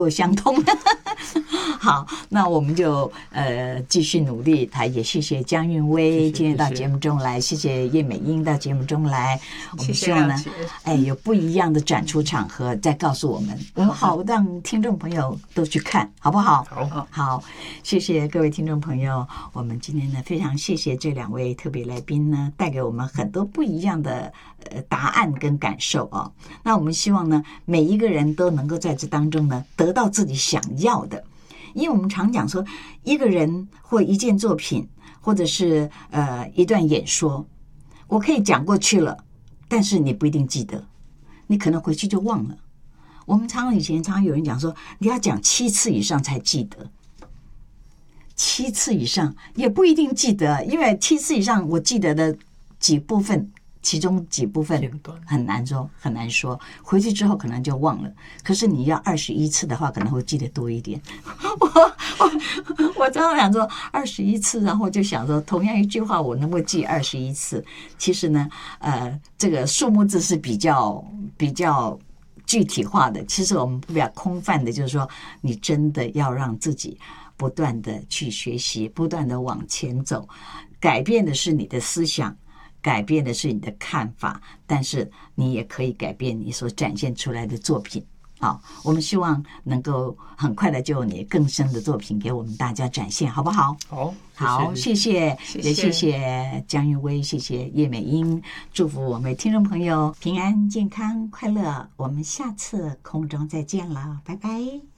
相通。好，那我们就继续努力。也谢谢江韵薇今天到节目中来，谢谢叶美英到节目中来。我们希望呢，有不一样的展出场合再告诉我们，我们好让听众朋友都去看，好不好？好，谢谢各位听众朋友。我们今天呢，非常谢谢这两位特别来宾呢，带给我们很多不一样的答案跟感受哦。那我们希望呢，每一个人都能够在这当中呢，得到自己想要的。因为我们常讲说，一个人或一件作品，或者是一段演说，我可以讲过去了，但是你不一定记得，你可能回去就忘了。我们以前常有人讲说，你要讲7次以上才记得，7次以上也不一定记得，因为7次以上我记得的几部分。其中几部分很难说，回去之后可能就忘了。可是你要21次的话，可能会记得多一点。我常常想说21次，然后就想说，同样一句话，我能够记21次。其实呢，这个数目字是比较具体化的。其实我们不要空泛的，就是说，你真的要让自己不断的去学习，不断的往前走，改变的是你的思想。改变的是你的看法，但是你也可以改变你所展现出来的作品。好，我们希望能够很快的就有你更深的作品给我们大家展现，好不好？好，谢谢，也谢谢江韵薇，谢谢叶美英，祝福我们听众朋友平安、健康、快乐。我们下次空中再见了，拜拜。